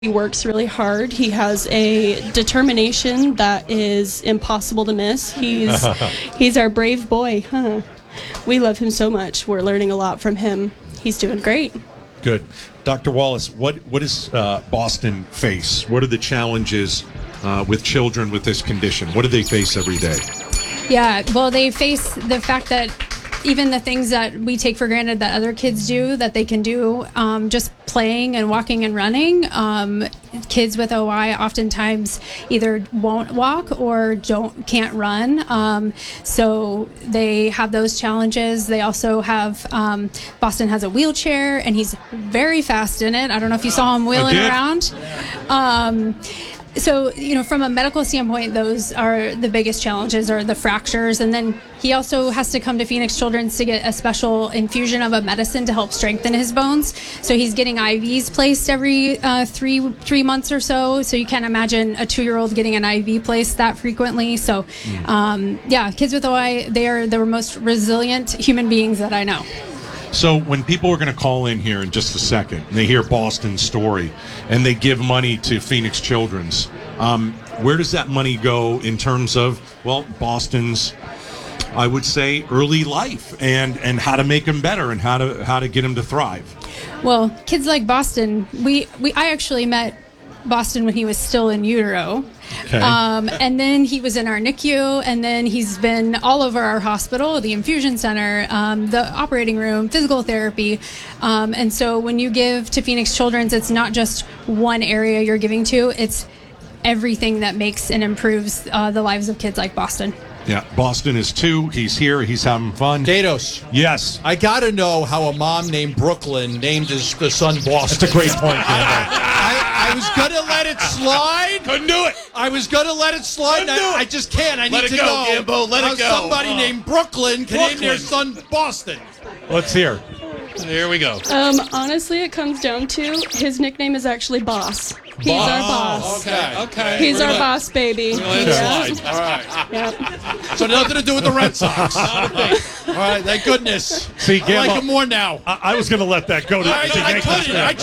He works really hard. He has a determination that is impossible to miss. He's our brave boy, huh? We love him so much. We're learning a lot from him. He's doing great. Good. Dr. Wallace, what does Boston face? What are the challenges with children with this condition? What do they face every day? Yeah, well, they face the fact that even the things that we take for granted that other kids do, that they can do, just playing and walking and running. Kids with OI oftentimes either won't walk or can't run. So they have those challenges. They also have, Boston has a wheelchair and he's very fast in it. I don't know if you saw him wheeling around. So, from a medical standpoint, those are the biggest challenges, are the fractures. And then he also has to come to Phoenix Children's to get a special infusion of a medicine to help strengthen his bones. So he's getting IVs placed every three months or so. So you can't imagine a 2-year-old getting an IV placed that frequently. So, kids with OI, they are the most resilient human beings that I know. So when people are going to call in here in just a second, and they hear Boston's story, and they give money to Phoenix Children's, where does that money go in terms of, Boston's, I would say, early life and how to make them better and how to get them to thrive? Well, kids like Boston, I actually met Boston when he was still in utero. Okay. And then he was in our NICU, and then he's been all over our hospital, the infusion center, the operating room, physical therapy. And so when you give to Phoenix Children's, it's not just one area you're giving to, it's everything that makes and improves the lives of kids like Boston. Yeah, Boston is 2. He's here. He's having fun. Gatos. Yes. I got to know how a mom named Brooklyn named the son Boston. That's a great point, Campbell. I was going to let it slide. Couldn't do it. I was going to let it slide. I just can't. I need to know. Gambo. Let it go. Somebody named Brooklyn can name their son Boston. Let's hear. Here we go. Honestly, it comes down to his nickname is actually Boss. He's our boss. Okay. He's our boss, baby. Let it slide. All right. Yep. So nothing to do with the Red Sox. All right, thank goodness. See, I like him more now. I was going to let that go to I couldn't. I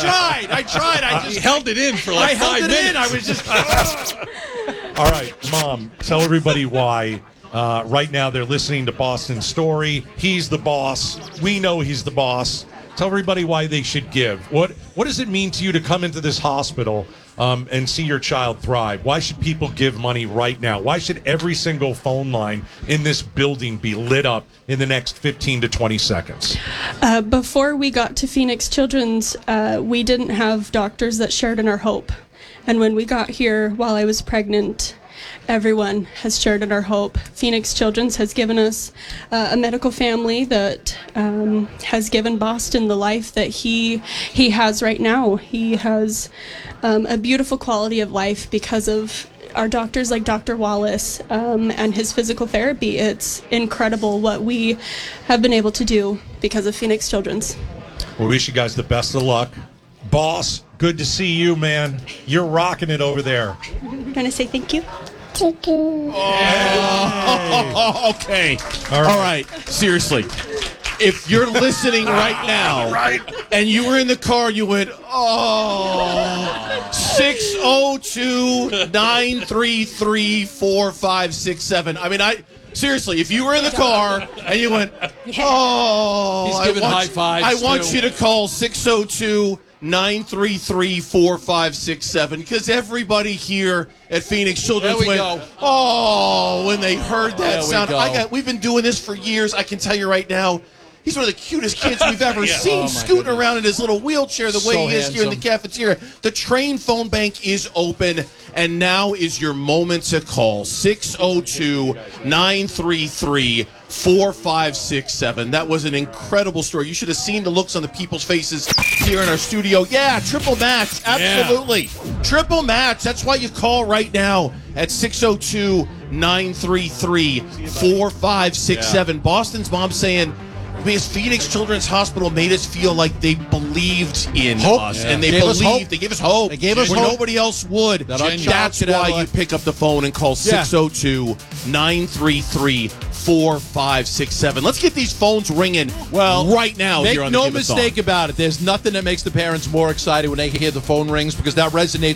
tried. He held it in for like 5 minutes. I was just... All right, Mom, tell everybody why. Right now they're listening to Boston's story. He's the boss. We know he's the boss. Tell everybody why they should give. What does it mean to you to come into this hospital and see your child thrive? Why should people give money right now? Why should every single phone line in this building be lit up in the next 15 to 20 seconds? Before we got to Phoenix Children's, we didn't have doctors that shared in our hope. And when we got here while I was pregnant, everyone has shared in our hope. Phoenix Children's has given us a medical family that has given Boston the life that he has right now. He has a beautiful quality of life because of our doctors like Dr. Wallace and his physical therapy. It's incredible what we have been able to do because of Phoenix Children's. We wish you guys the best of luck. Boss, good to see you, man. You're rocking it over there. Going to say thank you? Oh, okay. All right. Seriously. If you're listening right now, and you were in the car, you went, 602-933-4567. I mean, seriously, if you were in the car and you went, He's giving high fives. I want you to call 602-933-4567 because everybody here at Phoenix Children's went, when they heard that sound. We've been doing this for years. I can tell you right now, he's one of the cutest kids we've ever seen, scooting around in his little wheelchair the way he is here in the cafeteria. The train phone bank is open, and now is your moment to call. 602-933-4567. That was an incredible story. You should have seen the looks on the people's faces here in our studio. Yeah, triple match. Absolutely. Yeah. Triple match. That's why you call right now at 602-933-4567. Boston's mom saying, Because Phoenix Children's Hospital made us feel like they believed in Hope. us, Yeah. and they Gave us hope. believed. They gave us hope. They gave us where hope. nobody else would. That our child That's could have why a- you pick up the phone and call Yeah. 602-933-4567. Let's get these phones ringing right now. Make here on the no Give Us All. mistake about it. There's nothing that makes the parents more excited when they hear the phone rings because that resonates